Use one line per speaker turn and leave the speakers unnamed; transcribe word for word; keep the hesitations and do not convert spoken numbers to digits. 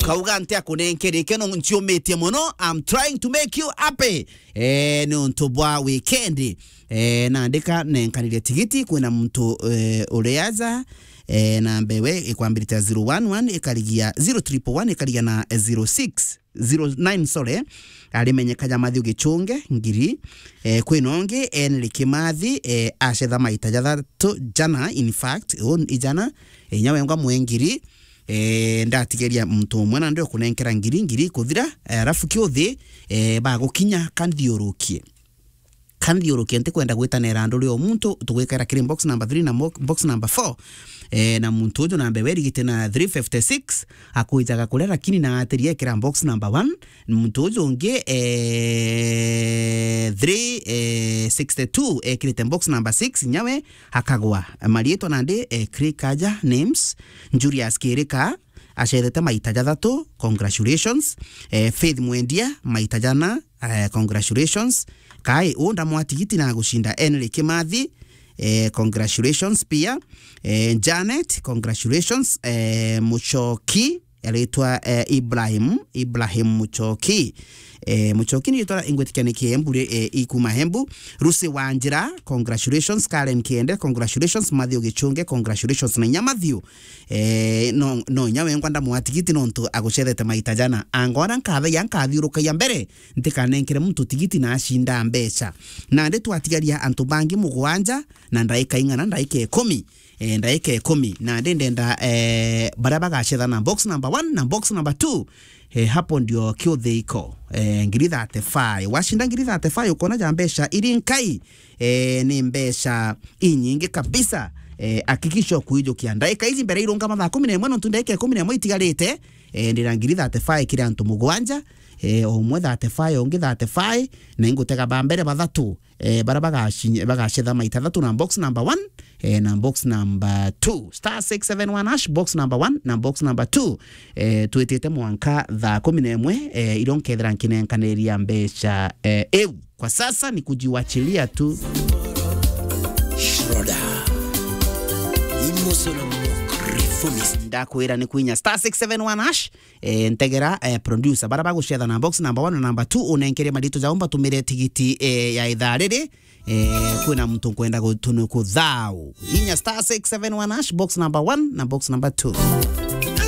ukauga ntia kunenkere keno nchiometie mono. I'm trying to make you happy eh ni untobwa weekend eh naandika nenkanire tigiti kwina mtu eh, ureaza eh na mbewe ikwambirita zero one one ikaligia zero triple one ikaligia na zero six zero nine sorry alimenyekaja Matthew Gichunge ngiri eh kwinonge Enrique Kimathi eh ashetha maita jathatu jana in fact on ijana eh, nyawengwa mwengiri eh ndatigeria mtu mwana ndio kunenkera ngiri ngiri kuthira arafu kiuthi eh bagukinya kandhiurukie kandhiurukie nte kwenda gwitanira andu rio muntu tugwikira kirim box number three na box number four eh na muntu ujo na mbeweri gitena three fifty-six akuijaga kulera lakini na aterie kira box number one muntu ujo nge eh three sixty-two eh kirite box number six nyawe hakagwa marieto nande eh krikaja names Julius Kirika ashedete maita jathatu congratulations eh Faith Mwendia maita jana eh, congratulations kai onda mwatigiti na gushinda Enrique Kimathi eh congratulations pia eh Janet congratulations eh Muchoki alitwa eh, Ibrahim Ibrahim Muchoki eh Muchoki ni yitwa ingwetikane kiembure eh, ikuma hembu Rusi Wanjira congratulations Karen Kiende congratulations Matthew Gichunge congratulations na Nyamatthew eh no no nyawe ngwanda mwatigiti nonto agushethete maita jana angora nkathe yankathiuruka ya mbere ndikanenkere muntu tigiti na ashinda mbeca na nde twatigaria antu bangi mugwanja na ndaika ingana ndaika ikumi eh ndaika ikumi na ndenda eh baraba gachetha na box number one na box number two eh hapo ndio kiothe iko eh ngiri thirty-five washinda ngiri thirty-five ukona ja mbeca iri nkai eh ni mbeca inyingi kabisa eh hakikisho kuijo kiandaika hizi mbere ironga mathaa kumi na ĩmwe no tundaika kumi na ĩmwe itigarite eh ndira ngiri thirty-five kiri antu mugwanja eh omwe thirty-five ongi thirty-five na ingutega bambere bathatu eh baraba gashinye bagashitha maita thatu na box number one eh na box number two star six seven one hash box number one na box number two eh tuetete mwanka thaa kumi na ĩmwe eh ironkethera nkinenkaneria mbeca eh eu kwa sasa ni kujiwachilia tu Shroda Emotional ndakwira ni kuinya star six seven one hash eh ntegera eh, producer baraba gushetha na box number one na number two unenkere madito jaomba tumire tigiti eh, ya ithariri eh kwina mtu kwenda gutunu kuthau inya star six seven one hash box number one na box number two